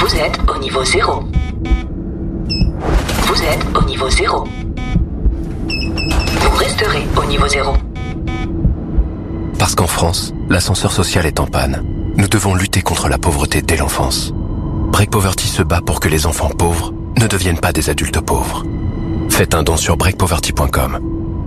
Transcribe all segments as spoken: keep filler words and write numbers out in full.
Vous êtes au niveau zéro. Vous êtes au niveau zéro. Vous resterez au niveau zéro. Parce qu'en France, l'ascenseur social est en panne. Nous devons lutter contre la pauvreté dès l'enfance. Break Poverty se bat pour que les enfants pauvres ne deviennent pas des adultes pauvres. Faites un don sur break poverty point com.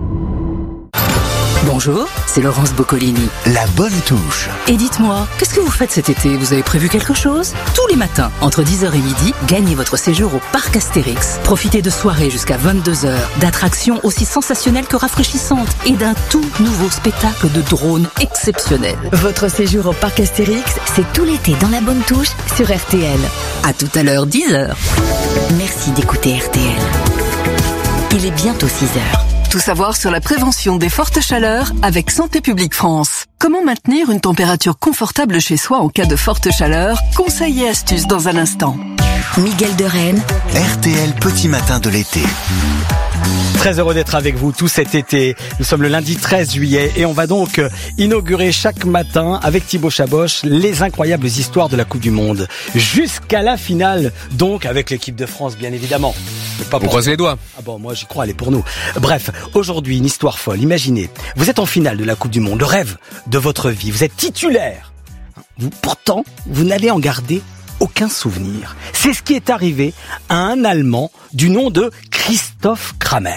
Bonjour, c'est Laurence Boccolini. La bonne touche. Et dites-moi, qu'est-ce que vous faites cet été? Vous avez prévu quelque chose? Tous les matins, entre dix heures et midi, gagnez votre séjour au Parc Astérix. Profitez de soirées jusqu'à vingt-deux heures, d'attractions aussi sensationnelles que rafraîchissantes et d'un tout nouveau spectacle de drones exceptionnel. Votre séjour au Parc Astérix, c'est tout l'été dans la bonne touche sur R T L. À tout à l'heure, dix heures. Merci d'écouter R T L. Il est bientôt six heures. Tout savoir sur la prévention des fortes chaleurs avec Santé publique France. Comment maintenir une température confortable chez soi en cas de forte chaleur? Conseils et astuces dans un instant. Miguel de Rennes. R T L Petit Matin de l'été. Très heureux d'être avec vous tout cet été. Nous sommes le lundi treize juillet et on va donc inaugurer chaque matin avec Thibaut Chaboch les incroyables histoires de la Coupe du Monde. Jusqu'à la finale, donc avec l'équipe de France bien évidemment. Pas pour... On croise les doigts. Ah bon, moi j'y crois, elle est pour nous. Bref, aujourd'hui une histoire folle. Imaginez, vous êtes en finale de la Coupe du Monde, le rêve de votre vie. Vous êtes titulaire. Vous, pourtant, vous n'allez en garder aucun souvenir. C'est ce qui est arrivé à un Allemand du nom de Christoph Kramer.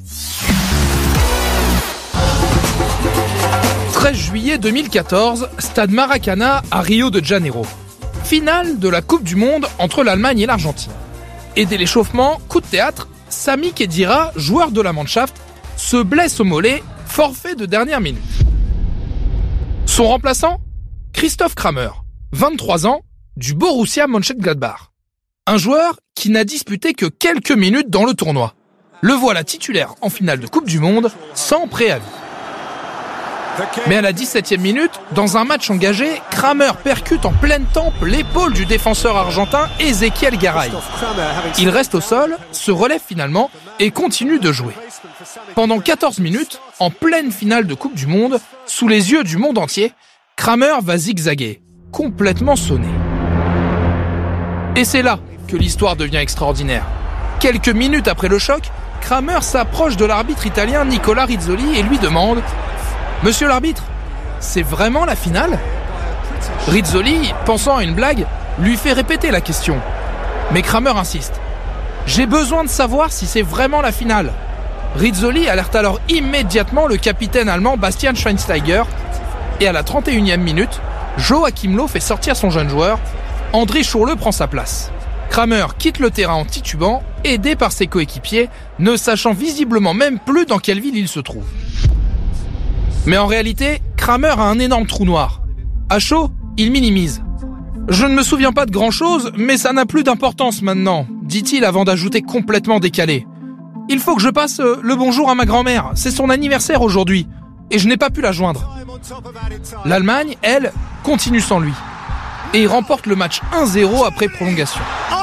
treize juillet deux mille quatorze, stade Maracana à Rio de Janeiro. Finale de la Coupe du Monde entre l'Allemagne et l'Argentine. Et dès l'échauffement, coup de théâtre, Sami Khedira, joueur de la Mannschaft, se blesse au mollet, forfait de dernière minute. Son remplaçant, Christoph Kramer, vingt-trois ans, du Borussia Mönchengladbach. Un joueur qui n'a disputé que quelques minutes dans le tournoi. Le voilà titulaire en finale de Coupe du Monde, sans préavis. Mais à la dix-septième minute, dans un match engagé, Kramer percute en pleine tempe l'épaule du défenseur argentin Ezequiel Garay. Il reste au sol, se relève finalement et continue de jouer. Pendant quatorze minutes, en pleine finale de Coupe du Monde, sous les yeux du monde entier, Kramer va zigzaguer, complètement sonné. Et c'est là que l'histoire devient extraordinaire. Quelques minutes après le choc, Kramer s'approche de l'arbitre italien Nicola Rizzoli et lui demande « Monsieur l'arbitre, c'est vraiment la finale ?» Rizzoli, pensant à une blague, lui fait répéter la question. Mais Kramer insiste. « J'ai besoin de savoir si c'est vraiment la finale. » Rizzoli alerte alors immédiatement le capitaine allemand Bastian Schweinsteiger et à la trente et unième minute, Joachim Löw fait sortir son jeune joueur. André Schurrle prend sa place. Kramer quitte le terrain en titubant, aidé par ses coéquipiers, ne sachant visiblement même plus dans quelle ville il se trouve. Mais en réalité, Kramer a un énorme trou noir. À chaud, il minimise. « Je ne me souviens pas de grand-chose, mais ça n'a plus d'importance maintenant », dit-il avant d'ajouter complètement décalé. « Il faut que je passe euh, le bonjour à ma grand-mère, c'est son anniversaire aujourd'hui, et je n'ai pas pu la joindre. » L'Allemagne, elle, continue sans lui. Et il remporte le match un zéro après prolongation.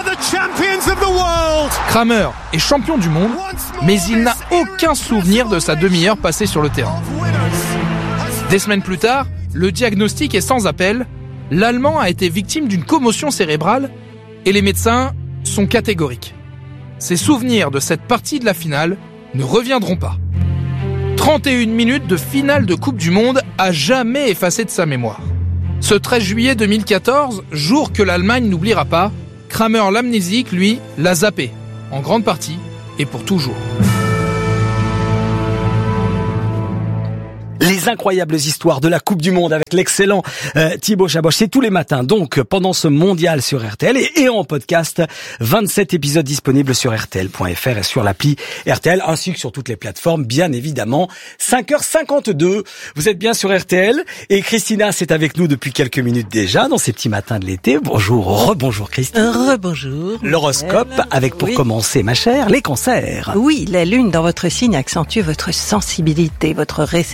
Kramer est champion du monde, mais il n'a aucun souvenir de sa demi-heure passée sur le terrain. Des semaines plus tard, le diagnostic est sans appel. L'Allemand a été victime d'une commotion cérébrale et les médecins sont catégoriques. Ses souvenirs de cette partie de la finale ne reviendront pas. trente et une minutes de finale de Coupe du Monde à jamais effacées de sa mémoire. Ce treize juillet deux mille quatorze, jour que l'Allemagne n'oubliera pas, Kramer l'amnésique, lui, l'a zappé, en grande partie et pour toujours. Les incroyables histoires de la Coupe du Monde avec l'excellent euh, Thibaut Chaboch. C'est tous les matins, donc, pendant ce mondial sur R T L et, et en podcast. vingt-sept épisodes disponibles sur R T L point F R et sur l'appli R T L, ainsi que sur toutes les plateformes, bien évidemment. cinq heures cinquante-deux, vous êtes bien sur R T L. Et Christina, c'est avec nous depuis quelques minutes déjà, dans ces petits matins de l'été. Bonjour, rebonjour Christina. Rebonjour. L'horoscope, avec pour oui. commencer, ma chère, les cancers. Oui, la lune dans votre signe accentue votre sensibilité, votre réceptivité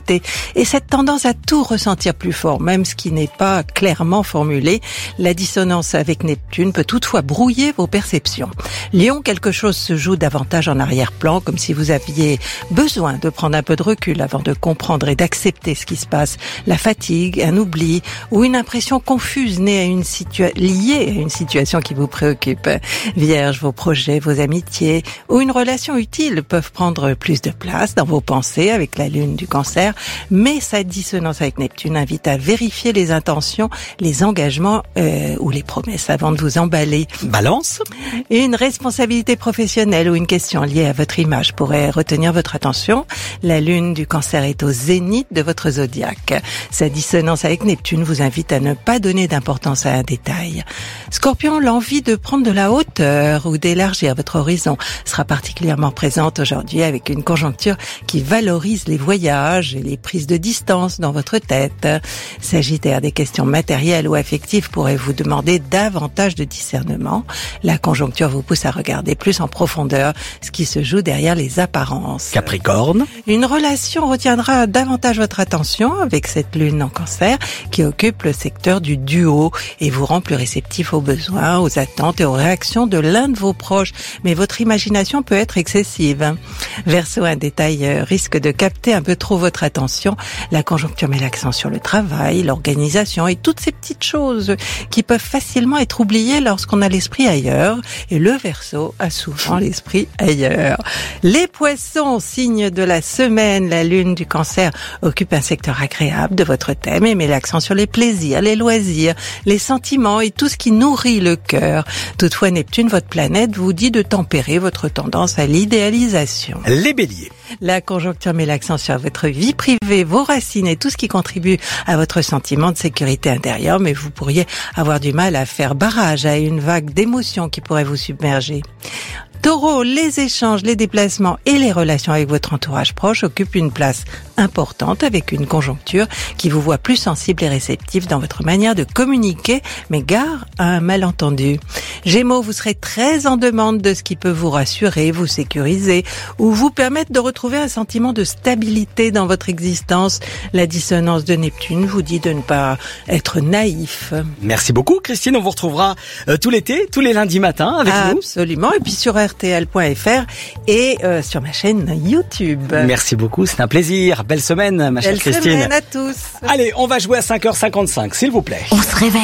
difficulté et cette tendance à tout ressentir plus fort, même ce qui n'est pas clairement formulé. La dissonance avec Neptune peut toutefois brouiller vos perceptions. Lion, quelque chose se joue davantage en arrière-plan, comme si vous aviez besoin de prendre un peu de recul avant de comprendre et d'accepter ce qui se passe. La fatigue, un oubli ou une impression confuse née à une situa- liée à une situation qui vous préoccupe. Vierge, vos projets, vos amitiés ou une relation utile peuvent prendre plus de place dans vos pensées avec la lune du Cancer, mais sa dissonance avec Neptune invite à vérifier les intentions, les engagements euh, ou les promesses avant de vous emballer. Balance. Une responsabilité professionnelle ou une question liée à votre image pourrait retenir votre attention. La lune du Cancer est au zénith de votre zodiaque. Sa dissonance avec Neptune vous invite à ne pas donner d'importance à un détail. Scorpion, l'envie de prendre de la hauteur ou d'élargir votre horizon sera particulièrement présente aujourd'hui avec une conjoncture qui valorise les voyages et les prises de distance dans votre tête. Sagittaire, des questions matérielles ou affectives pourraient vous demander davantage de discernement. La conjoncture vous pousse à regarder plus en profondeur ce qui se joue derrière les apparences. Capricorne. Une relation retiendra davantage votre attention avec cette lune en Cancer qui occupe le secteur du duo et vous rend plus réceptif aux besoins, aux attentes et aux réactions de l'un de vos proches. Mais votre imagination peut être excessive. Verseau, un détail risque de capter un peu trop votre attention. La conjoncture met l'accent sur le travail, l'organisation et toutes ces petites choses qui peuvent facilement être oubliées lorsqu'on a l'esprit ailleurs. Et le Verseau a souvent l'esprit ailleurs. Les Poissons, signe de la semaine, la lune du Cancer occupe un secteur agréable de votre thème et met l'accent sur les plaisirs, les loisirs, les sentiments et tout ce qui nourrit le cœur. Toutefois, Neptune, votre planète, vous dit de tempérer votre tendance à l'idéalisation. Les Béliers. La conjoncture met l'accent sur votre vie privée, vos racines et tout ce qui contribue à votre sentiment de sécurité intérieure, mais vous pourriez avoir du mal à faire barrage à une vague d'émotions qui pourrait vous submerger. Taureau, les échanges, les déplacements et les relations avec votre entourage proche occupent une place importante avec une conjoncture qui vous voit plus sensible et réceptif dans votre manière de communiquer, mais gare à un malentendu. Gémeaux, vous serez très en demande de ce qui peut vous rassurer, vous sécuriser ou vous permettre de retrouver un sentiment de stabilité dans votre existence. La dissonance de Neptune vous dit de ne pas être naïf. Merci beaucoup Christine, on vous retrouvera euh, tout l'été, tous les lundis matins avec Absolument. nous. Absolument, et puis sur R T L point F R et euh, sur ma chaîne YouTube. Merci beaucoup, c'est un plaisir. Belle semaine ma chère Belle Christine. Belle semaine à tous. Allez, on va jouer à cinq heures cinquante-cinq s'il vous plaît. On se réveille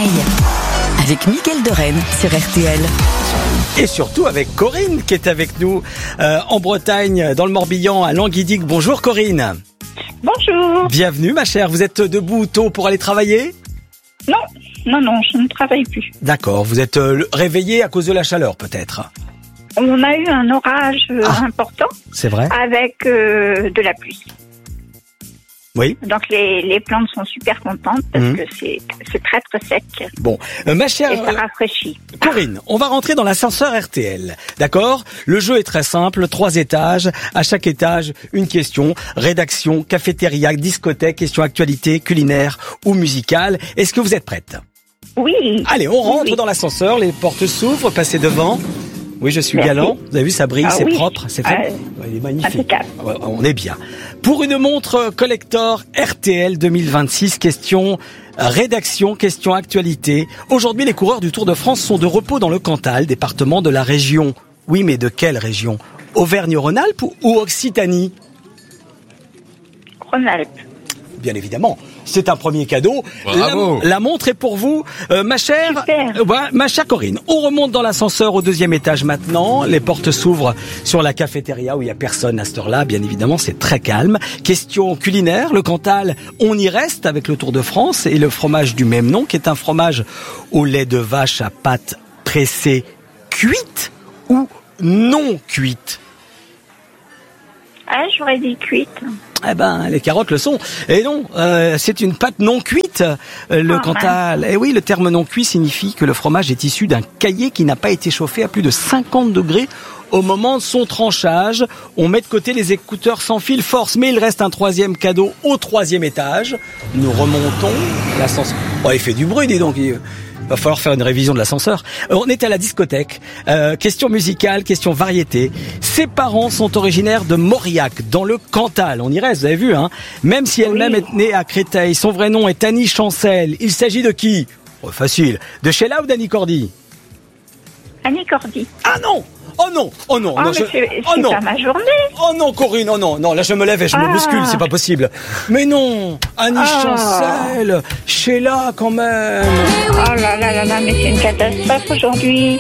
avec Mickaël de Rennes sur R T L. Et surtout avec Corinne qui est avec nous euh, en Bretagne, dans le Morbihan, à Languidic. Bonjour Corinne. Bonjour. Bienvenue ma chère, vous êtes debout tôt pour aller travailler ? Non, non, non, je ne travaille plus. D'accord, vous êtes euh, réveillée à cause de la chaleur peut-être ? On a eu un orage euh, Ah, important c'est vrai ? avec euh, de la pluie. Oui. Donc les, les plantes sont super contentes parce Mmh. que c'est c'est très très sec Bon, euh, ma chère et ça euh, rafraîchit. Corinne, on va rentrer dans l'ascenseur R T L, d'accord ? Le jeu est très simple, trois étages, à chaque étage, une question, rédaction, cafétéria, discothèque, question actualité, culinaire ou musicale. Est-ce que vous êtes prête ? Oui. Allez, on rentre Oui, oui. dans l'ascenseur, les portes s'ouvrent, passez devant. Oui, je suis Merci. galant. Vous avez vu, ça brille, Ah c'est oui. propre, c'est fait. Ah, Il est magnifique. impeccable. Ouais, on est bien. Pour une montre collector R T L deux mille vingt-six, question rédaction, question actualité. Aujourd'hui, les coureurs du Tour de France sont de repos dans le Cantal, département de la région. Oui, mais de quelle région ? Auvergne-Rhône-Alpes ou, ou Occitanie ? Rhône-Alpes. Bien évidemment. C'est un premier cadeau. Bravo. La, la montre est pour vous, euh, ma chère, Super. euh, voilà, ma chère Corinne. On remonte dans l'ascenseur au deuxième étage maintenant. Les portes s'ouvrent sur la cafétéria où il y a personne à cette heure-là. Bien évidemment, c'est très calme. Question culinaire. Le Cantal, on y reste avec le Tour de France et le fromage du même nom, qui est un fromage au lait de vache à pâte pressée cuite ou non cuite. Ah, j'aurais dit cuite. Eh ben, les carottes le sont. Et non, euh, c'est une pâte non cuite, euh, le Ah, Cantal. Et oui, le terme non cuit signifie que le fromage est issu d'un caillé qui n'a pas été chauffé à plus de cinquante degrés au moment de son tranchage. On met de côté les écouteurs sans fil force, mais il reste un troisième cadeau au troisième étage. Nous remontons l'ascenseur. Oh, il fait du bruit, dis donc. Il, Va falloir faire une révision de l'ascenseur. On est à la discothèque. Euh, question musicale, question variété. Ses parents sont originaires de Mauriac, dans le Cantal. On y reste, vous avez vu, hein. Même si elle-même Oui. est née à Créteil, son vrai nom est Annie Chancel. Il s'agit de qui? Oh, facile. De Sheila ou d'Annie Cordy? Annie Cordy. Ah non! Oh non! Oh non! Oh, non mais je- c'est oh c'est non! pas ma journée. Oh non, Corinne, oh non, non, là je me lève et je me Ah. bouscule, c'est pas possible. Mais non, Annie Ah. Chancel, Sheila quand même. Oh là là là là, mais c'est une catastrophe aujourd'hui.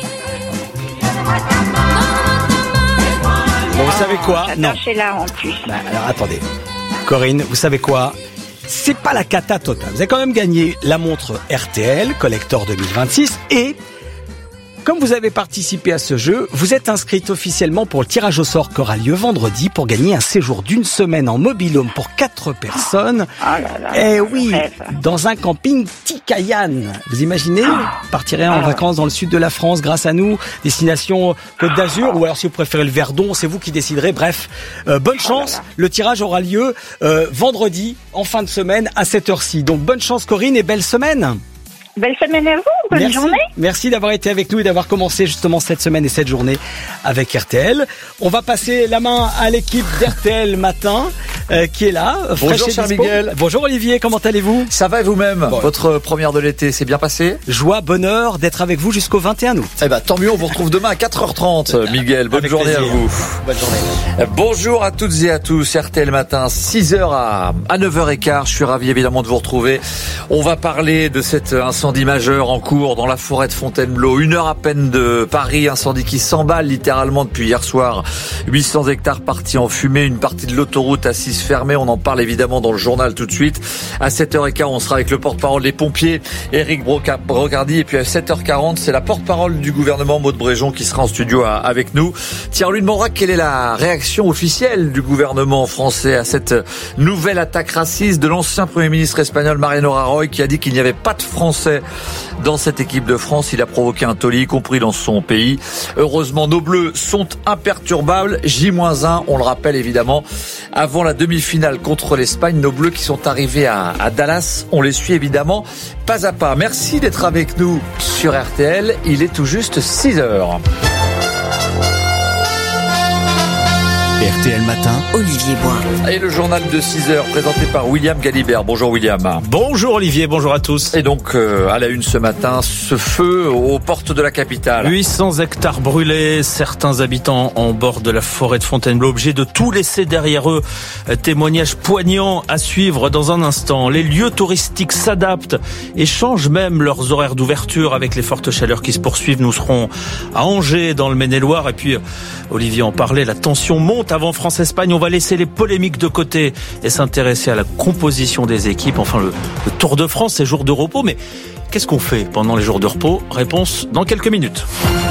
Bon, vous savez quoi? Non. J'adore Sheila en plus. Bah, alors attendez, Corinne, vous savez quoi? C'est pas la cata totale. Vous avez quand même gagné la montre R T L Collector deux mille vingt-six et comme vous avez participé à ce jeu, vous êtes inscrite officiellement pour le tirage au sort qui aura lieu vendredi pour gagner un séjour d'une semaine en mobil-home pour quatre personnes. Oh là là. Eh je oui, rêve. dans un camping Tikayan. Vous imaginez? Partirez en Ah. vacances dans le sud de la France grâce à nous. Destination Côte d'Azur ou alors si vous préférez le Verdon, c'est vous qui déciderez. Bref, euh, bonne chance. Le tirage aura lieu euh, vendredi en fin de semaine à cette heure-ci. Donc bonne chance Corinne et belle semaine. Belle semaine à vous, bonne Merci. journée. Merci d'avoir été avec nous et d'avoir commencé justement cette semaine et cette journée avec R T L. On va passer la main à l'équipe d'R T L Matin euh, qui est là. Bonjour, fraîche et cher dispo. Miguel. Bonjour Olivier, comment allez-vous? Ça va et vous-même? Bon. Votre première de l'été s'est bien passée? Joie, bonheur d'être avec vous jusqu'au vingt et un août. Eh ben, tant mieux, on vous retrouve demain à quatre heures trente, Miguel. Bonne Avec journée plaisir. à vous. Bonne journée. Bonjour à toutes et à tous, R T L Matin, six heures à, à neuf heures quinze. Je suis ravi évidemment de vous retrouver. On va parler de cet incendie majeur en cours dans la forêt de Fontainebleau. Une heure à peine de Paris, incendie qui s'emballe littéralement depuis hier soir. huit cents hectares partis en fumée, une partie de l'autoroute A six fermée. On en parle évidemment dans le journal tout de suite. À sept heures quinze, on sera avec le porte-parole des pompiers, Éric Broca- Brocardi. Et puis à sept heures quarante, c'est la porte-parole du gouvernement, Maud Bréjon, qui sera en studio à- avec nous. Tiens, lui demandera quelle est la réaction officielle du gouvernement français à cette nouvelle attaque raciste de l'ancien Premier ministre espagnol Mariano Rajoy, qui a dit qu'il n'y avait pas de Français dans cette équipe de France. Il a provoqué un tollé, y compris dans son pays. Heureusement, nos Bleus sont imperturbables. J moins un, on le rappelle évidemment, avant la demi-finale contre l'Espagne. Nos Bleus qui sont arrivés à, à Dallas, on les suit évidemment pas à pas. Merci d'être avec nous sur R T L. Il est tout juste six heures. R T L Matin, Olivier Bois. Et le journal de six heures présenté par William Galibert. Bonjour William. Bonjour Olivier, bonjour à tous. Et donc euh, à la une ce matin, ce feu aux portes de la capitale. huit cents hectares brûlés, certains habitants en bord de la forêt de Fontainebleau obligés de tout laisser derrière eux. Témoignage poignant à suivre dans un instant. Les lieux touristiques s'adaptent et changent même leurs horaires d'ouverture avec les fortes chaleurs qui se poursuivent. Nous serons à Angers dans le Maine-et-Loire et puis Olivier en parlait, la tension monte avant France-Espagne. On va laisser les polémiques de côté et s'intéresser à la composition des équipes. Enfin, le, le Tour de France, c'est jours de repos. Mais qu'est-ce qu'on fait pendant les jours de repos? Réponse dans quelques minutes.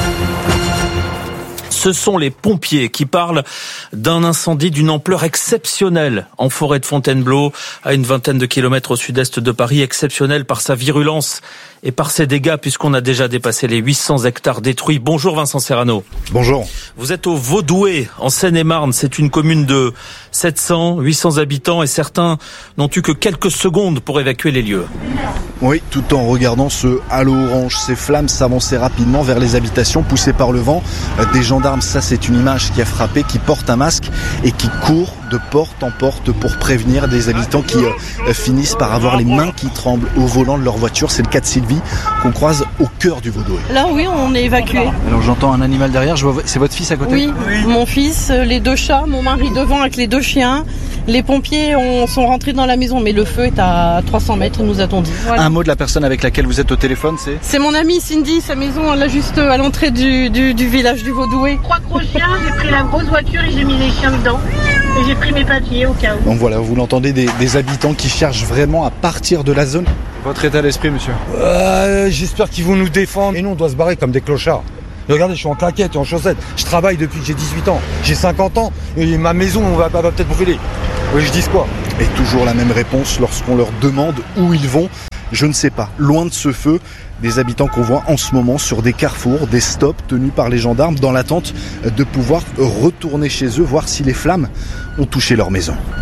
Ce sont les pompiers qui parlent d'un incendie d'une ampleur exceptionnelle en forêt de Fontainebleau, à une vingtaine de kilomètres au sud-est de Paris. Exceptionnel par sa virulence et par ses dégâts, puisqu'on a déjà dépassé les huit cents hectares détruits. Bonjour Vincent Serrano. Bonjour. Vous êtes au Vaudoué, en Seine-et-Marne. C'est une commune de sept cents, huit cents habitants et certains n'ont eu que quelques secondes pour évacuer les lieux. Oui, tout en regardant ce halo orange. Ces flammes s'avançaient rapidement vers les habitations, poussées par le vent. Des gendarmes, ça c'est une image qui a frappé, qui portent un masque et qui courent de porte en porte pour prévenir des habitants qui euh, finissent par avoir les mains qui tremblent au volant de leur voiture. C'est le cas de Sylvie qu'on croise au cœur du Vaudoué. Là oui, on est évacué. Alors j'entends un animal derrière, je vois, c'est votre fils à côté? Oui, mon fils, les deux chats, mon mari devant avec les deux chiens. Les pompiers ont, sont rentrés dans la maison, mais le feu est à trois cents mètres, nous a-t-on dit. Voilà. Un mot de la personne avec laquelle vous êtes au téléphone, c'est? C'est mon amie Cindy, sa maison là juste à l'entrée du, du, du village du Vaudoué. Trois gros chiens, j'ai pris la grosse voiture et j'ai mis les chiens dedans. Et j'ai pris mes papiers au cas où. Donc voilà, vous l'entendez, des, des habitants qui cherchent vraiment à partir de la zone. Votre état d'esprit, monsieur? euh, J'espère qu'ils vont nous défendre. Et nous, on doit se barrer comme des clochards. Et regardez, je suis en claquette et en chaussettes. Je travaille depuis que j'ai dix-huit ans. J'ai cinquante ans. Et ma maison, on va, va peut-être brûler. Oui, je dis quoi? Et toujours la même réponse lorsqu'on leur demande où ils vont. Je ne sais pas. Loin de ce feu, des habitants qu'on voit en ce moment sur des carrefours, des stops tenus par les gendarmes dans l'attente de pouvoir retourner chez eux, voir si les flammes ont touché leur maison.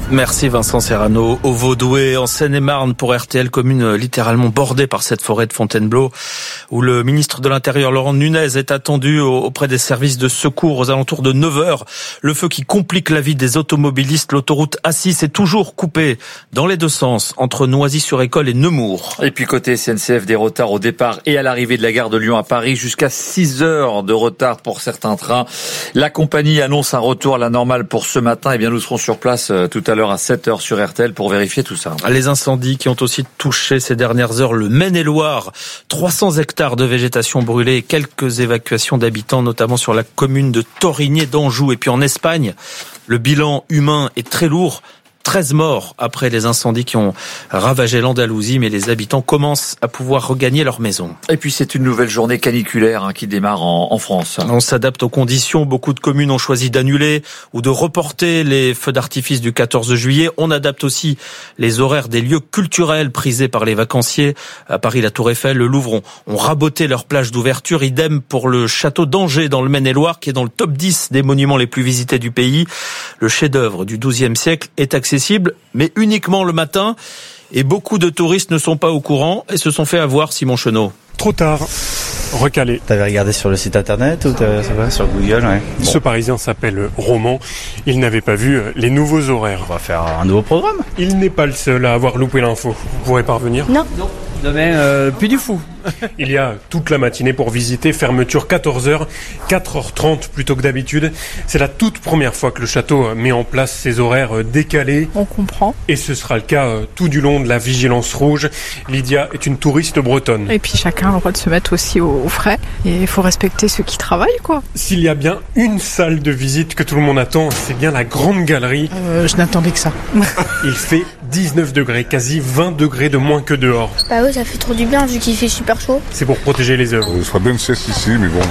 Merci Vincent Serrano. Au Vaudoué, en Seine-et-Marne, pour R T L, commune littéralement bordée par cette forêt de Fontainebleau, où le ministre de l'Intérieur, Laurent Nunez, est attendu auprès des services de secours aux alentours de neuf heures. Le feu qui complique la vie des automobilistes, l'autoroute A six est toujours coupée dans les deux sens, entre Noisy-sur-École et Nemours. Et puis côté S N C F, des retards au départ et à l'arrivée de la gare de Lyon à Paris, jusqu'à six heures de retard pour certains trains. La compagnie annonce un retour à la normale pour ce matin. Eh bien, nous serons sur place tout à l'heure à sept heures sur R T L pour vérifier tout ça. Les incendies qui ont aussi touché ces dernières heures le Maine-et-Loire. trois cents hectares de végétation brûlée et quelques évacuations d'habitants, notamment sur la commune de Torigné d'Anjou. Et puis en Espagne, le bilan humain est très lourd. treize morts après les incendies qui ont ravagé l'Andalousie, mais les habitants commencent à pouvoir regagner leur maison. Et puis c'est une nouvelle journée caniculaire hein, qui démarre en, en France. On s'adapte aux conditions. Beaucoup de communes ont choisi d'annuler ou de reporter les feux d'artifice du quatorze juillet. On adapte aussi les horaires des lieux culturels prisés par les vacanciers. À Paris, la Tour Eiffel, le Louvre ont, ont raboté leurs plages d'ouverture. Idem pour le château d'Angers dans le Maine-et-Loire, qui est dans le top dix des monuments les plus visités du pays. Le chef-d'œuvre du douzième siècle est accessible accessible, mais uniquement le matin. Et beaucoup de touristes ne sont pas au courant et se sont fait avoir, Simon Chenot. Trop tard. Recalé. T'avais regardé sur le site internet ou t'avais, ça va, sur Google, ouais. Bon. Ce Parisien s'appelle Roman. Il n'avait pas vu les nouveaux horaires. On va faire un nouveau programme. Il n'est pas le seul à avoir loupé l'info. Vous pourrez pas revenir ? Non. Non. Demain, euh, plus du fou. Il y a toute la matinée pour visiter, fermeture quatorze heures, quatre heures trente plutôt que d'habitude. C'est la toute première fois que le château met en place ses horaires décalés. On comprend. Et ce sera le cas tout du long de la vigilance rouge. Lydia est une touriste bretonne. Et puis chacun a le droit de se mettre aussi au frais. Et il faut respecter ceux qui travaillent, quoi. S'il y a bien une salle de visite que tout le monde attend, c'est bien la grande galerie. Euh, je n'attendais que ça. Il fait dix-neuf degrés, quasi vingt degrés de moins que dehors. Bah oui, ça fait trop du bien vu qu'il fait super chaud. C'est pour protéger les œuvres. Ce serait bien une sieste ici, mais bon.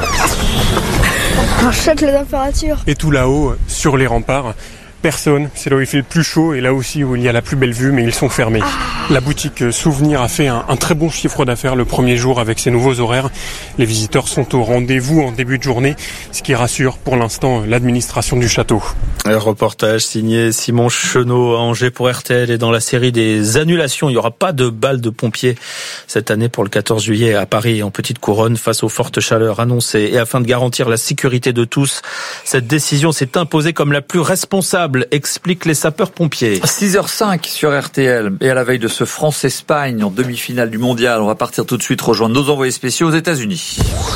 On achète la température. Et tout là-haut, sur les remparts, personne. C'est là où il fait le plus chaud et là aussi où il y a la plus belle vue, mais ils sont fermés. Ah. La boutique Souvenir a fait un, un très bon chiffre d'affaires le premier jour avec ses nouveaux horaires. Les visiteurs sont au rendez-vous en début de journée, ce qui rassure pour l'instant l'administration du château. Un reportage signé Simon Chenot à Angers pour R T L. Et dans la série des annulations, il n'y aura pas de bal de pompiers cette année pour le quatorze juillet à Paris en Petite Couronne face aux fortes chaleurs annoncées. Et afin de garantir la sécurité de tous, cette décision s'est imposée comme la plus responsable, expliquent les sapeurs-pompiers. six heures cinq sur R T L et à la veille de ce France-Espagne en demi-finale du mondial, on va partir tout de suite rejoindre nos envoyés spéciaux aux États-Unis.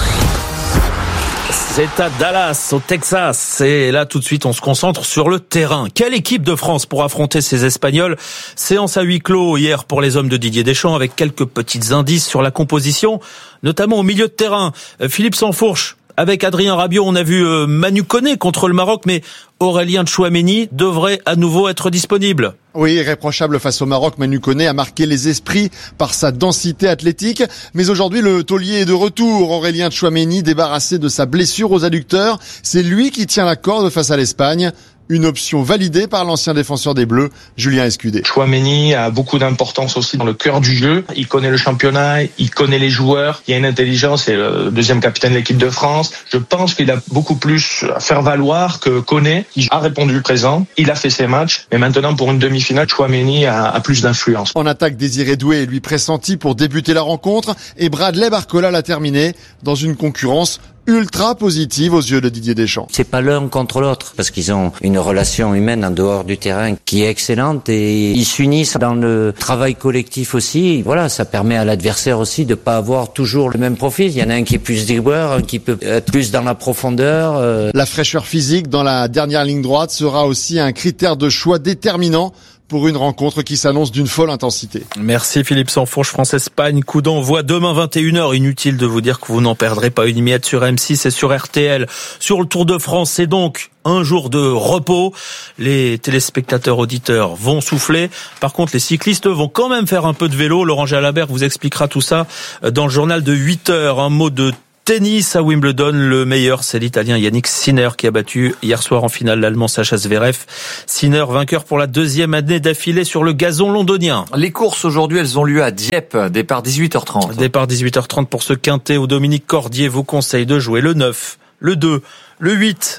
C'est à Dallas, au Texas. Et là, tout de suite, on se concentre sur le terrain. Quelle équipe de France pour affronter ces Espagnols ? Séance à huis clos hier pour les hommes de Didier Deschamps avec quelques petits indices sur la composition, notamment au milieu de terrain. Philippe Sansfourche. Avec Adrien Rabiot, on a vu Manu Koné contre le Maroc, mais Aurélien Tchouaméni devrait à nouveau être disponible. Oui, irréprochable face au Maroc, Manu Koné a marqué les esprits par sa densité athlétique. Mais aujourd'hui, le taulier est de retour. Aurélien Tchouaméni, débarrassé de sa blessure aux adducteurs, c'est lui qui tient la corde face à l'Espagne. Une option validée par l'ancien défenseur des Bleus, Julien Escudé. Tchouaméni a beaucoup d'importance aussi dans le cœur du jeu. Il connaît le championnat, il connaît les joueurs, il y a une intelligence, c'est le deuxième capitaine de l'équipe de France. Je pense qu'il a beaucoup plus à faire valoir que Koné, qui a répondu présent. Il a fait ses matchs, mais maintenant pour une demi-finale, Tchouaméni a, a plus d'influence. En attaque, Désiré Doué est lui pressenti pour débuter la rencontre et Bradley Barcola l'a terminé dans une concurrence ultra positive aux yeux de Didier Deschamps. C'est pas l'un contre l'autre, parce qu'ils ont une relation humaine en dehors du terrain qui est excellente et ils s'unissent dans le travail collectif aussi. Voilà, ça permet à l'adversaire aussi de pas avoir toujours le même profil. Il y en a un qui est plus dribbleur, un qui peut être plus dans la profondeur. Euh... La fraîcheur physique dans la dernière ligne droite sera aussi un critère de choix déterminant pour une rencontre qui s'annonce d'une folle intensité. Merci Philippe Sansfourche. France-Espagne, coup d'envoi demain vingt et une heures. Inutile de vous dire que vous n'en perdrez pas une miette sur M six et sur R T L. Sur le Tour de France, c'est donc un jour de repos. Les téléspectateurs auditeurs vont souffler. Par contre, les cyclistes vont quand même faire un peu de vélo. Laurent Jalabert vous expliquera tout ça dans le journal de huit heures. Un mot de tennis à Wimbledon, le meilleur, c'est l'Italien Yannick Sinner qui a battu hier soir en finale l'Allemand Sacha Zverev. Sinner, vainqueur pour la deuxième année d'affilée sur le gazon londonien. Les courses aujourd'hui, elles ont lieu à Dieppe, départ dix-huit heures trente. Départ dix-huit heures trente pour ce quintet où Dominique Cordier vous conseille de jouer le neuf, le deux, le huit,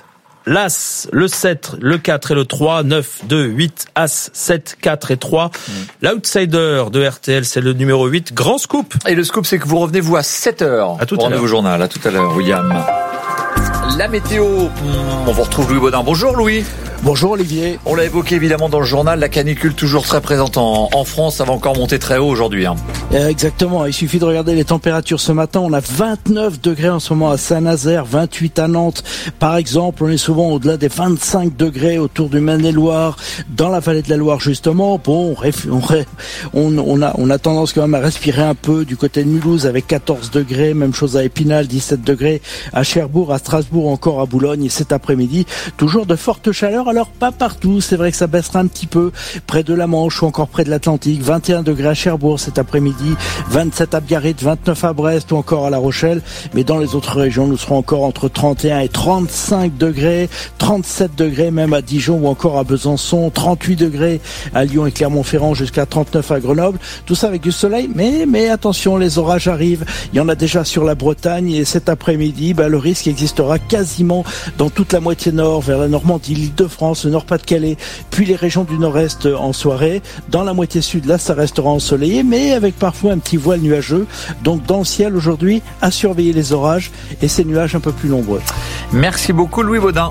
l'As, le sept, le quatre et le trois, neuf, deux, huit, As, sept, quatre et trois. Mmh. L'outsider de R T L, c'est le numéro huit, grand scoop. Et le scoop, c'est que vous revenez, vous, à sept heures. À tout à l'heure. Au journal, à tout à l'heure, William. La météo, on vous retrouve Louis Baudin. Bonjour Louis. Bonjour Olivier. On l'a évoqué évidemment dans le journal, la canicule toujours très présente en, en France, ça va encore monter très haut aujourd'hui. Hein. Exactement, il suffit de regarder les températures ce matin, on a vingt-neuf degrés en ce moment à Saint-Nazaire, vingt-huit à Nantes par exemple, on est souvent au-delà des vingt-cinq degrés autour du Maine-et-Loire, dans la vallée de la Loire justement. Bon, on, on, on, a, on a tendance quand même à respirer un peu du côté de Mulhouse avec quatorze degrés, même chose à Épinal, dix-sept degrés, à Cherbourg, à Strasbourg, encore à Boulogne, et cet après-midi, toujours de fortes chaleurs. Alors pas partout, c'est vrai que ça baissera un petit peu près de la Manche ou encore près de l'Atlantique. vingt et un degrés à Cherbourg cet après-midi, vingt-sept à Biarritz, vingt-neuf à Brest ou encore à La Rochelle. Mais dans les autres régions, nous serons encore entre trente et un et trente-cinq degrés, trente-sept degrés même à Dijon ou encore à Besançon, trente-huit degrés à Lyon et Clermont-Ferrand, jusqu'à trente-neuf à Grenoble. Tout ça avec du soleil, mais mais attention, les orages arrivent. Il y en a déjà sur la Bretagne et cet après-midi, bah, le risque existera quasiment dans toute la moitié nord, vers la Normandie, l'Île-de-France, le Nord-Pas-de-Calais, puis les régions du Nord-Est en soirée. Dans la moitié sud, là, ça restera ensoleillé, mais avec parfois un petit voile nuageux. Donc dans le ciel aujourd'hui, à surveiller les orages et ces nuages un peu plus nombreux. Merci beaucoup Louis Baudin.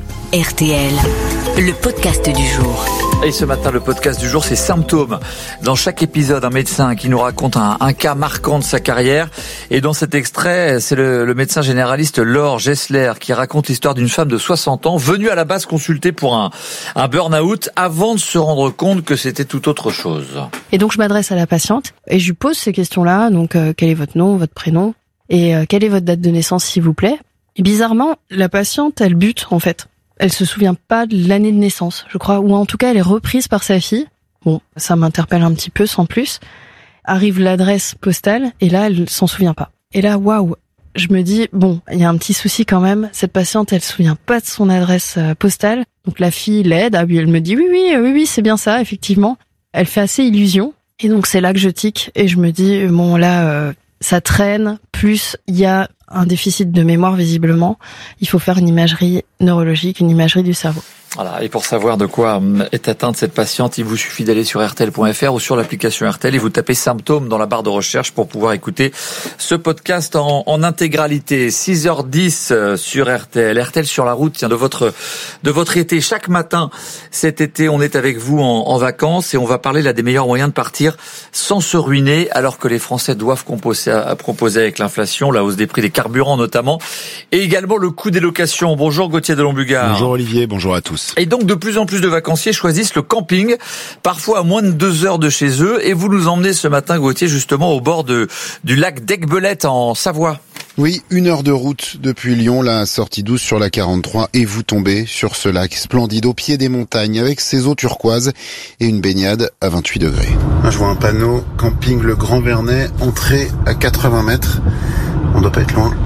R T L, le podcast du jour. Et ce matin, le podcast du jour, c'est Symptômes. Dans chaque épisode, un médecin qui nous raconte un, un cas marquant de sa carrière. Et dans cet extrait, c'est le, le médecin généraliste Laure Gessler qui raconte l'histoire d'une femme de soixante ans venue à la base consulter pour un, un burn-out avant de se rendre compte que c'était tout autre chose. Et donc, je m'adresse à la patiente et je lui pose ces questions-là. Donc, euh, quel est votre nom, votre prénom et euh, quelle est votre date de naissance, s'il vous plaît. Et bizarrement, la patiente, elle bute, en fait. Elle se souvient pas de l'année de naissance, je crois, ou en tout cas elle est reprise par sa fille. Bon, ça m'interpelle un petit peu, sans plus. Arrive l'adresse postale, et là, elle s'en souvient pas. Et là, waouh, je me dis, bon, il y a un petit souci quand même. Cette patiente, elle se souvient pas de son adresse postale. Donc la fille l'aide, ah, puis elle me dit, oui, oui, oui, oui, c'est bien ça, effectivement. Elle fait assez illusion. Et donc c'est là que je tique, et je me dis, bon, là, euh, ça traîne, plus il y a un déficit de mémoire visiblement, il faut faire une imagerie neurologique, une imagerie du cerveau. Voilà, et pour savoir de quoi est atteinte cette patiente, il vous suffit d'aller sur R T L point F R ou sur l'application R T L et vous tapez symptômes dans la barre de recherche pour pouvoir écouter ce podcast en, en intégralité. six heures dix sur R T L. R T L sur la route, tiens, de votre, de votre été. Chaque matin, cet été, on est avec vous en, en vacances et on va parler là des meilleurs moyens de partir sans se ruiner alors que les Français doivent composer, à proposer avec l'inflation, la hausse des prix des carburants notamment et également le coût des locations. Bonjour Gauthier de Lombugard. Bonjour Olivier, bonjour à tous. Et donc, de plus en plus de vacanciers choisissent le camping, parfois à moins de deux heures de chez eux. Et vous nous emmenez ce matin, Gauthier, justement au bord de, du lac d'Aiguebelette en Savoie. Oui, une heure de route depuis Lyon, la sortie douze sur la quarante-trois, et vous tombez sur ce lac splendide au pied des montagnes avec ses eaux turquoises et une baignade à vingt-huit degrés. Je vois un panneau, camping Le Grand Vernet, entrée à quatre-vingts mètres. On doit pas être loin.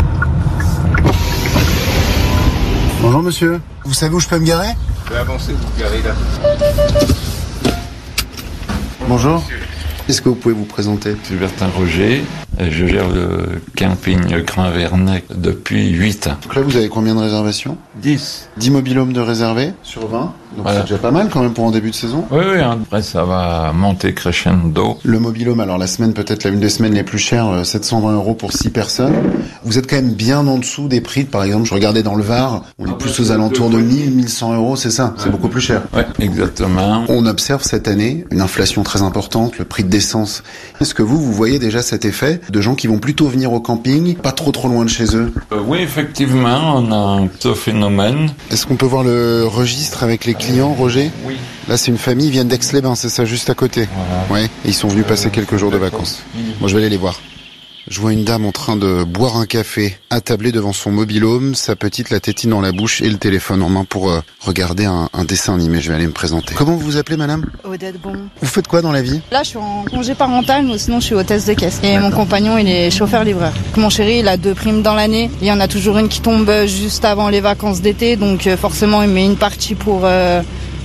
Bonjour monsieur, vous savez où je peux me garer ? Je vais avancer, vous garez là. Bonjour. Est-ce que vous pouvez vous présenter ? Je suis Bertin Roger, je gère le camping Grand Vernet depuis huit ans. Donc là, vous avez combien de réservations ? dix. dix mobil-homes de réservés sur vingt. Donc voilà. C'est déjà pas mal quand même pour un début de saison. Oui, oui, après ça va monter crescendo. Le mobil-home, alors la semaine peut-être la une des semaines les plus chères, sept cent vingt euros pour six personnes. Vous êtes quand même bien en dessous des prix, par exemple, je regardais dans le Var, on est plus aux alentours de mille, mille cent euros, c'est ça, c'est beaucoup plus cher. Oui, exactement. On observe cette année une inflation très importante, le prix de l'essence. Est-ce que vous, vous voyez déjà cet effet de gens qui vont plutôt venir au camping, pas trop trop loin de chez eux ? euh, Oui, effectivement, on a ce phénomène. Est-ce qu'on peut voir le registre avec les clients, Roger ? Oui. Là, c'est une famille, ils viennent d'Aix-les-Bains, c'est ça, juste à côté. Voilà. Ouais, et ils sont venus passer quelques jours de vacances. Moi, je vais aller les voir. Je vois une dame en train de boire un café, attablée devant son mobil-home, sa petite la tétine dans la bouche et le téléphone en main pour euh, regarder un, un dessin animé. Je vais aller me présenter. Comment vous vous appelez, madame ? Odette Bon. Vous faites quoi dans la vie ? Là, je suis en congé parental, mais sinon, je suis hôtesse de caisse. Et mon compagnon, il est chauffeur-livreur. Mon chéri, il a deux primes dans l'année. Il y en a toujours une qui tombe juste avant les vacances d'été, donc euh, forcément, il met une partie pour... Euh,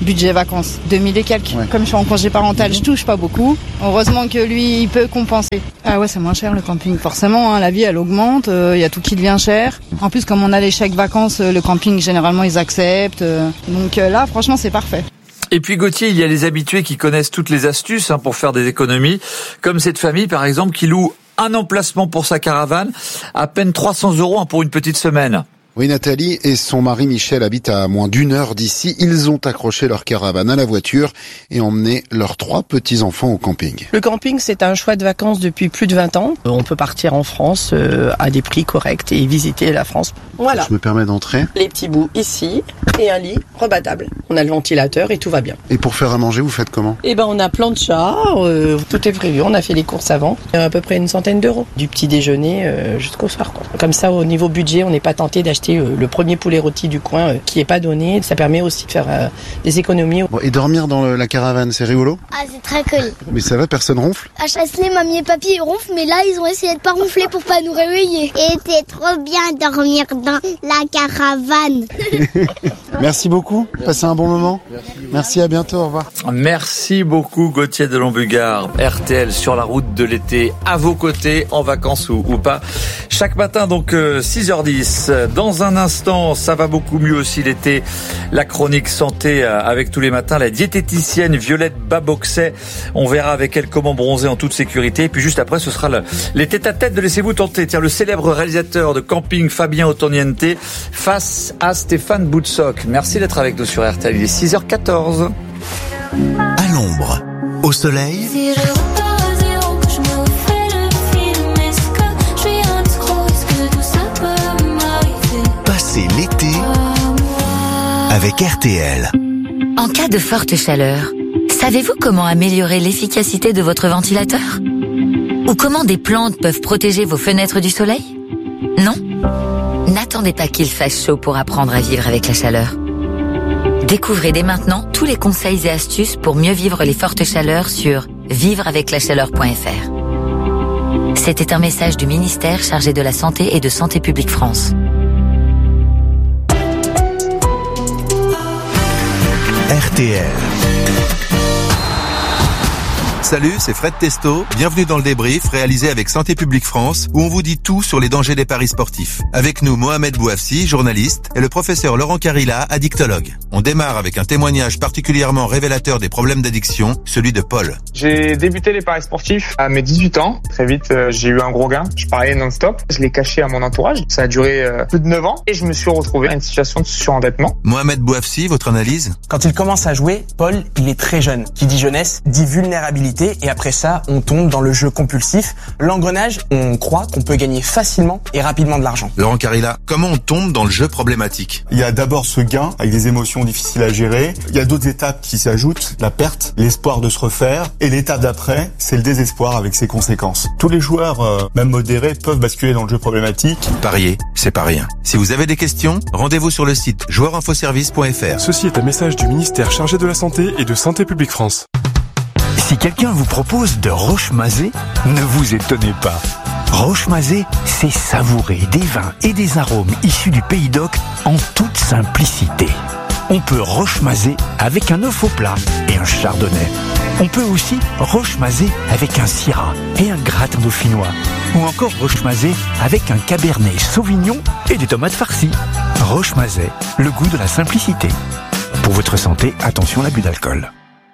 budget vacances, deux mille et quelques. Ouais. Comme je suis en congé parental, mmh. je touche pas beaucoup. Heureusement que lui, il peut compenser. Ah ouais, c'est moins cher le camping. Forcément, hein, la vie, elle augmente. Il euh, y a tout qui devient cher. En plus, comme on a les chèques vacances, le camping, généralement, ils acceptent. Euh, donc euh, là, franchement, c'est parfait. Et puis Gauthier, il y a les habitués qui connaissent toutes les astuces hein, pour faire des économies, comme cette famille par exemple qui loue un emplacement pour sa caravane, à peine trois cents euros hein, pour une petite semaine. Oui, Nathalie et son mari Michel habitent à moins d'une heure d'ici. Ils ont accroché leur caravane à la voiture et emmené leurs trois petits-enfants au camping. Le camping, c'est un choix de vacances depuis plus de vingt ans. On peut partir en France euh, à des prix corrects et visiter la France. Voilà. Je me permets d'entrer. Les petits bouts ici et un lit rebattable. On a le ventilateur et tout va bien. Et pour faire à manger, vous faites comment ? Eh ben, on a plancha, euh, tout est prévu. On a fait les courses avant. À peu près une centaine d'euros. Du petit déjeuner euh, jusqu'au soir, quoi. Comme ça, au niveau budget, on n'est pas tenté d'acheter le premier poulet rôti du coin euh, qui est pas donné. Ça permet aussi de faire euh, des économies. Bon, et dormir dans le, la caravane, c'est rigolo ? Ah, c'est très cool. Mais ça va, personne ronfle ? À Chasselet, mamie et papy ils ronflent, mais là ils ont essayé de pas ronfler pour pas nous réveiller. Et c'est trop bien dormir dans la caravane. Merci beaucoup, passez un bon moment. Merci, Merci, à bientôt, au revoir. Merci beaucoup Gauthier de Lombugard. R T L sur la route de l'été, à vos côtés, en vacances ou, ou pas. Chaque matin donc euh, six heures dix. Dans un instant, ça va beaucoup mieux aussi l'été. La chronique santé avec tous les matins la diététicienne Violette Baboxet. On verra avec elle comment bronzer en toute sécurité. Et puis juste après, ce sera le, les tête-à-tête de Laissez-vous tenter. Tiens, le célèbre réalisateur de camping Fabien Ottoniente face à Stéphane Boutsock. Merci d'être avec nous sur R T L. Il est six heures quatorze. À l'ombre, au soleil. Passez l'été avec R T L. En cas de forte chaleur, savez-vous comment améliorer l'efficacité de votre ventilateur ? Ou comment des plantes peuvent protéger vos fenêtres du soleil ? Non ? N'attendez pas qu'il fasse chaud pour apprendre à vivre avec la chaleur. Découvrez dès maintenant tous les conseils et astuces pour mieux vivre les fortes chaleurs sur vivre avec la chaleur point f r. C'était un message du ministère chargé de la Santé et de Santé publique France. R T L. Salut, c'est Fred Testo. Bienvenue dans le débrief réalisé avec Santé publique France où on vous dit tout sur les dangers des paris sportifs. Avec nous, Mohamed Bouafsi, journaliste, et le professeur Laurent Carilla, addictologue. On démarre avec un témoignage particulièrement révélateur des problèmes d'addiction, celui de Paul. J'ai débuté les paris sportifs à mes dix-huit ans. Très vite, euh, j'ai eu un gros gain. Je pariais non-stop. Je l'ai caché à mon entourage. Ça a duré euh, plus de neuf ans et je me suis retrouvé dans une situation de surendettement. Mohamed Bouafsi, votre analyse ? Quand il commence à jouer, Paul, il est très jeune. Qui dit jeunesse, dit vulnérabilité. Et après ça, on tombe dans le jeu compulsif. L'engrenage, on croit qu'on peut gagner facilement et rapidement de l'argent. Laurent Carilla, comment on tombe dans le jeu problématique ? Il y a d'abord ce gain avec des émotions difficiles à gérer. Il y a d'autres étapes qui s'ajoutent. La perte, l'espoir de se refaire. Et l'étape d'après, c'est le désespoir avec ses conséquences. Tous les joueurs, euh, même modérés, peuvent basculer dans le jeu problématique. Parier, c'est pas rien. Si vous avez des questions, rendez-vous sur le site joueur info service point f r. Ceci est un message du ministère chargé de la Santé et de Santé publique France. Si quelqu'un vous propose de Roche-Mazet, ne vous étonnez pas. Roche-Mazet, c'est savourer des vins et des arômes issus du Pays d'Oc en toute simplicité. On peut Roche-Mazet avec un œuf au plat et un chardonnay. On peut aussi Roche-Mazet avec un syrah et un gratin dauphinois. Ou encore Roche-Mazet avec un cabernet sauvignon et des tomates farcies. Roche-Mazet, le goût de la simplicité. Pour votre santé, attention à l'abus d'alcool.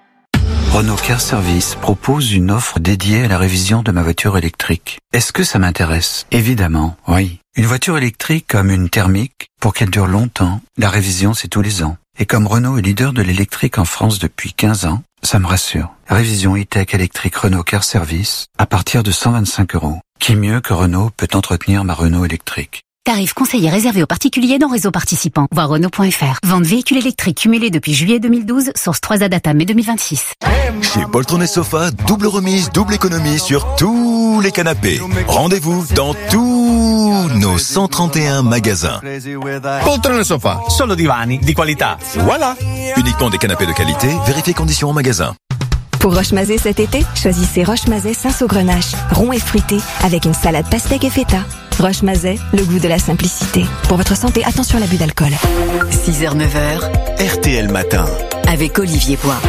Renault Car Service propose une offre dédiée à la révision de ma voiture électrique. Est-ce que ça m'intéresse ? Évidemment, oui. Une voiture électrique comme une thermique, pour qu'elle dure longtemps, la révision c'est tous les ans. Et comme Renault est leader de l'électrique en France depuis quinze ans, ça me rassure. Révision e-tech électrique Renault Car Service à partir de cent vingt-cinq euros. Qui mieux que Renault peut entretenir ma Renault électrique ? Tarif conseillé réservé aux particuliers dans réseau participant. Voir Renault point f r. Vente véhicules électriques cumulés depuis juillet deux mille douze, source trois A Data mai deux mille vingt-six. Chez Poltron et Sofa, double remise, double économie sur tous les canapés. Rendez-vous dans tous nos cent trente et un magasins. Poltron et Sofa, solo divani di qualità. Voilà. Uniquement des canapés de qualité, vérifiez conditions en magasin. Pour Roche-Mazet cet été, choisissez Roche-Mazet Saint-Saugrenache, rond et fruité, avec une salade pastèque et feta. Roche-Mazet, le goût de la simplicité. Pour votre santé, attention à l'abus d'alcool. six heures neuf heures. R T L Matin. avec Olivier Bois.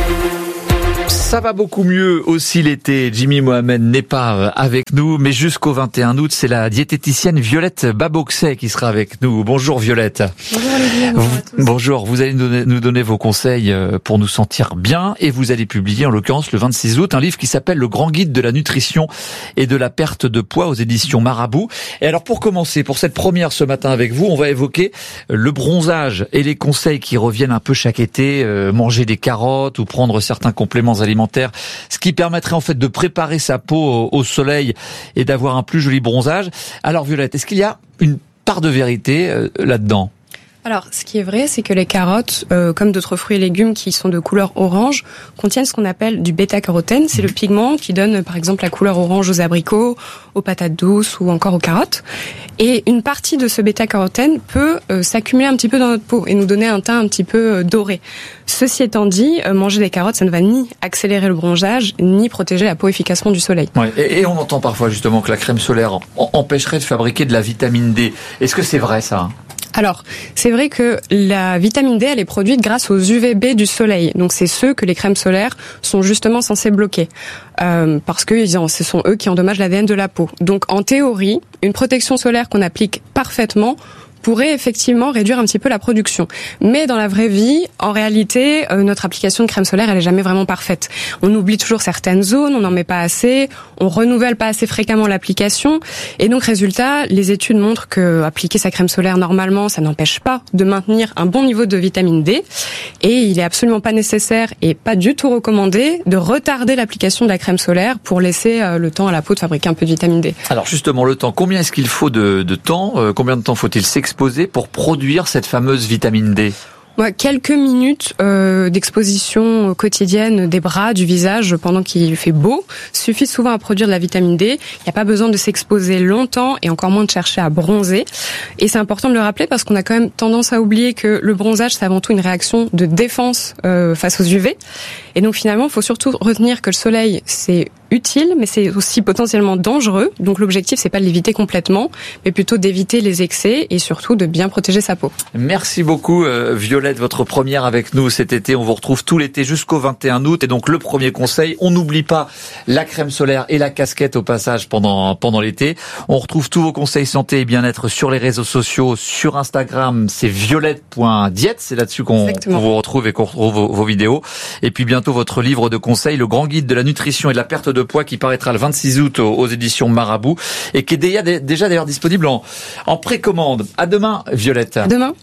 Ça va beaucoup mieux aussi l'été. Jimmy Mohamed n'est pas avec nous, mais jusqu'au vingt et un août, c'est la diététicienne Violette Baboxet qui sera avec nous. Bonjour Violette. Bonjour Olivier. Bonjour, à tous. Bonjour, vous allez nous donner, nous donner vos conseils pour nous sentir bien et vous allez publier en l'occurrence le vingt-six août un livre qui s'appelle Le Grand Guide de la nutrition et de la perte de poids aux éditions Marabout. Et alors pour commencer, pour cette première ce matin avec vous, on va évoquer le bronzage et les conseils qui reviennent un peu chaque été, euh, manger des carottes ou prendre certains compléments alimentaires, ce qui permettrait en fait de préparer sa peau au soleil et d'avoir un plus joli bronzage. Alors Violette, est-ce qu'il y a une part de vérité euh, là-dedans ? Alors, ce qui est vrai, c'est que les carottes, euh, comme d'autres fruits et légumes qui sont de couleur orange, contiennent ce qu'on appelle du bêta-carotène. C'est le pigment qui donne, par exemple, la couleur orange aux abricots, aux patates douces ou encore aux carottes. Et une partie de ce bêta-carotène peut euh, s'accumuler un petit peu dans notre peau et nous donner un teint un petit peu euh, doré. Ceci étant dit, euh, manger des carottes, ça ne va ni accélérer le bronzage, ni protéger la peau efficacement du soleil. Ouais, et, et on entend parfois justement que la crème solaire empêcherait de fabriquer de la vitamine D. Est-ce que c'est vrai ça ? Alors, c'est vrai que la vitamine D, elle est produite grâce aux U V B du soleil. Donc, c'est ceux que les crèmes solaires sont justement censées bloquer. Euh, parce que ce sont eux qui endommagent l'A D N de la peau. Donc, en théorie, une protection solaire qu'on applique parfaitement pourrait effectivement réduire un petit peu la production. Mais dans la vraie vie, en réalité, euh, notre application de crème solaire, elle est jamais vraiment parfaite. On oublie toujours certaines zones, on n'en met pas assez, on renouvelle pas assez fréquemment l'application. Et donc, résultat, les études montrent que appliquer sa crème solaire normalement, ça n'empêche pas de maintenir un bon niveau de vitamine D. Et il est absolument pas nécessaire et pas du tout recommandé de retarder l'application de la crème solaire pour laisser euh, le temps à la peau de fabriquer un peu de vitamine D. Alors justement, le temps, combien est-ce qu'il faut de, de temps euh, Combien de temps faut-il s'exposer pour produire cette fameuse vitamine D ? Ouais, quelques minutes euh, d'exposition quotidienne des bras, du visage pendant qu'il fait beau suffit souvent à produire de la vitamine D. Il n'y a pas besoin de s'exposer longtemps et encore moins de chercher à bronzer. Et c'est important de le rappeler parce qu'on a quand même tendance à oublier que le bronzage, c'est avant tout une réaction de défense euh, face aux U V. Et donc finalement, il faut surtout retenir que le soleil, c'est utile, mais c'est aussi potentiellement dangereux. Donc l'objectif, c'est pas de l'éviter complètement, mais plutôt d'éviter les excès et surtout de bien protéger sa peau. Merci beaucoup euh, Violette, votre première avec nous cet été. On vous retrouve tout l'été jusqu'au vingt et un août. Et donc le premier conseil, on n'oublie pas la crème solaire et la casquette au passage pendant pendant l'été. On retrouve tous vos conseils santé et bien-être sur les réseaux sociaux, sur Instagram, c'est violette point diète, c'est là-dessus qu'on, qu'on vous retrouve et qu'on retrouve vos, vos vidéos. Et puis bientôt votre livre de conseils, Le Grand Guide de la nutrition et de la perte de poids, qui paraîtra le vingt-six août aux, aux éditions Marabout et qui est déjà, déjà d'ailleurs disponible en, en précommande. À demain, Violette. À demain.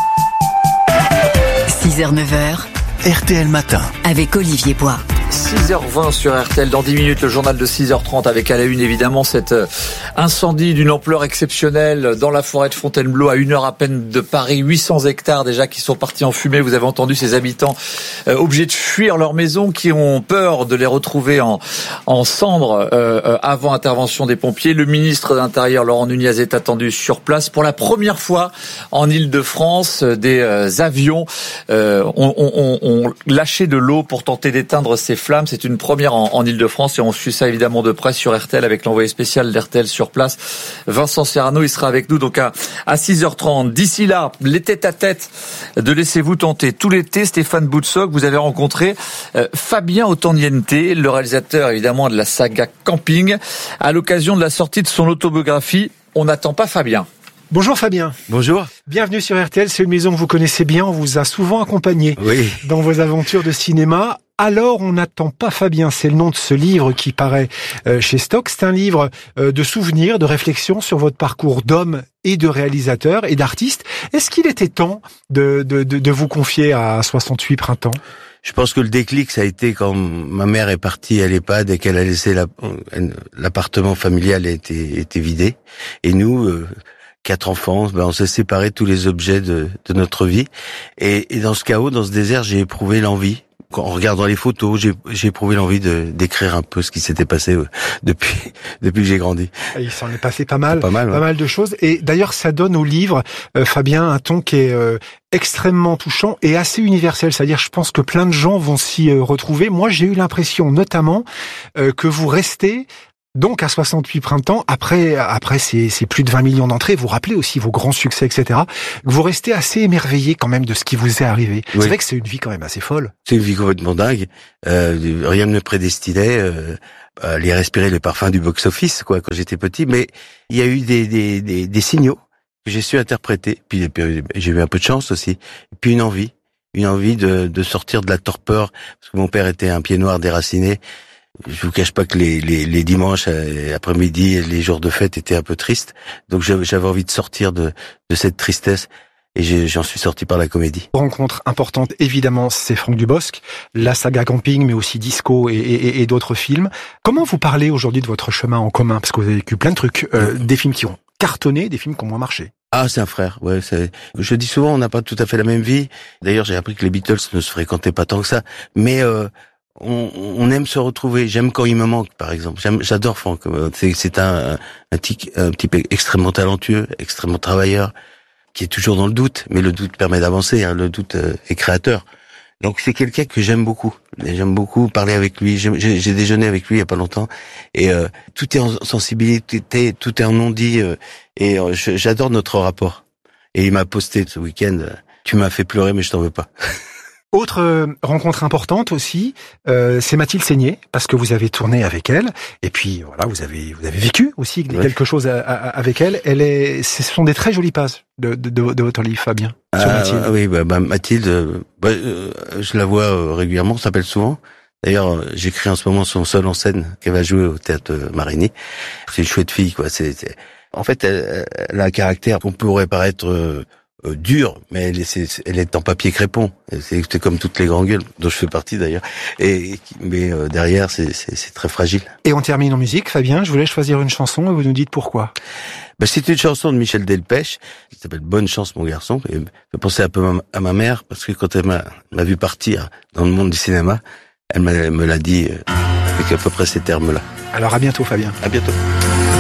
six heures neuf heures. R T L Matin. Avec Olivier Bois. six heures vingt sur R T L. Dans dix minutes, le journal de six heures trente avec à la une évidemment cet incendie d'une ampleur exceptionnelle dans la forêt de Fontainebleau, à une heure à peine de Paris. huit cents hectares déjà qui sont partis en fumée. Vous avez entendu ces habitants euh, obligés de fuir leur maison, qui ont peur de les retrouver en, en cendres euh, avant intervention des pompiers. Le ministre de l'Intérieur, Laurent Nunez, est attendu sur place. Pour la première fois en Île-de-France, des euh, avions euh, ont, ont, ont lâché de l'eau pour tenter d'éteindre ces flammes. C'est une première en, en Île-de-France et on suit ça évidemment de près sur R T L avec l'envoyé spécial d'R T L sur place, Vincent Serrano. Il sera avec nous donc à, à six heures trente. D'ici là, les tête-à-tête de Laissez-vous tenter. Tout l'été, Stéphane Boutsock, vous avez rencontré euh, Fabien Ottoniente, le réalisateur évidemment de la saga Camping, à l'occasion de la sortie de son autobiographie. On n'attend pas Fabien. Bonjour Fabien. Bonjour. Bienvenue sur R T L, c'est une maison que vous connaissez bien, on vous a souvent accompagné oui. dans vos aventures de cinéma. Alors, on n'attend pas Fabien, c'est le nom de ce livre qui paraît euh, chez Stock. C'est un livre euh, de souvenirs, de réflexions sur votre parcours d'homme et de réalisateur et d'artiste. Est-ce qu'il était temps de, de, de, de vous confier à soixante-huit printemps ? Je pense que le déclic, ça a été quand ma mère est partie à l'EHPAD et qu'elle a laissé la, l'appartement familial a été, été vidé. Et nous... Euh, quatre enfants, ben on s'est séparés de tous les objets de, de notre vie. Et, et dans ce chaos, dans ce désert, j'ai éprouvé l'envie. En regardant les photos, j'ai, j'ai éprouvé l'envie de d'écrire un peu ce qui s'était passé euh, depuis depuis que j'ai grandi. Il s'en est passé pas mal, pas mal, ouais. pas mal de choses. Et d'ailleurs, ça donne au livre, euh, Fabien, un ton qui est euh, extrêmement touchant et assez universel. C'est-à-dire, je pense que plein de gens vont s'y euh, retrouver. Moi, j'ai eu l'impression, notamment, euh, que vous restez Donc à soixante-huit printemps, après après ces, ces plus de vingt millions d'entrées, vous rappelez aussi vos grands succès, et cetera. Vous restez assez émerveillé quand même de ce qui vous est arrivé. Oui. C'est vrai que c'est une vie quand même assez folle. C'est une vie complètement dingue. Euh, rien ne me prédestinait euh, à aller respirer le parfum du box-office, quoi, quand j'étais petit. Mais il y a eu des des, des, des signaux que j'ai su interpréter. Puis, puis j'ai eu un peu de chance aussi. Et puis une envie, une envie de, de sortir de la torpeur, parce que mon père était un pied noir déraciné. Je vous cache pas que les, les, les dimanches après-midi, les jours de fête étaient un peu tristes. Donc j'avais envie de sortir de, de cette tristesse et j'en suis sorti par la comédie. Rencontre importante, évidemment, c'est Franck Dubosc, la saga Camping, mais aussi Disco et, et, et d'autres films. Comment vous parlez aujourd'hui de votre chemin en commun? Parce que vous avez vécu plein de trucs, euh, des films qui ont cartonné, des films qui ont moins marché. Ah, c'est un frère, ouais. C'est... Je dis souvent, on n'a pas tout à fait la même vie. D'ailleurs, j'ai appris que les Beatles ne se fréquentaient pas tant que ça. Mais... Euh, On, on aime se retrouver. J'aime quand il me manque, par exemple. J'aime, j'adore Franck. C'est, c'est un, un, type, un type extrêmement talentueux, extrêmement travailleur, qui est toujours dans le doute. Mais le doute permet d'avancer. Hein, le doute est créateur. Donc c'est quelqu'un que j'aime beaucoup. J'aime beaucoup parler avec lui. J'ai, j'ai, j'ai déjeuné avec lui il y a pas longtemps. Et euh, tout est en sensibilité, tout est en non-dit. Euh, et euh, j'adore notre rapport. Et il m'a posté ce week-end. Euh, tu m'as fait pleurer, mais je t'en veux pas. Autre euh, rencontre importante aussi, euh, c'est Mathilde Seigner, parce que vous avez tourné avec elle, et puis voilà, vous avez vous avez vécu aussi ouais. quelque chose à, à, avec elle. Elle est, ce sont des très jolies pages de, de, de, de votre livre, Fabien, sur ah, Mathilde. Oui, bah, bah Mathilde, bah, euh, je la vois euh, régulièrement, on s'appelle souvent. D'ailleurs, euh, j'écris en ce moment son seul en scène qu'elle va jouer au théâtre Marigny. C'est une chouette fille, quoi. C'est, c'est... En fait, elle, elle a un caractère qu'on pourrait paraître euh, Euh, dur, mais elle est, c'est, elle est en papier crépon. C'est, c'est comme toutes les grandes gueules, dont je fais partie d'ailleurs. Et mais euh, derrière, c'est, c'est, c'est très fragile. Et on termine en musique, Fabien. Je voulais choisir une chanson et vous nous dites pourquoi. Ben, c'est une chanson de Michel Delpech qui s'appelle Bonne chance mon garçon. Et je pensais un peu à ma mère parce que quand elle m'a, m'a vu partir dans le monde du cinéma, elle, m'a, elle me l'a dit avec à peu près ces termes-là. Alors à bientôt, Fabien. À bientôt.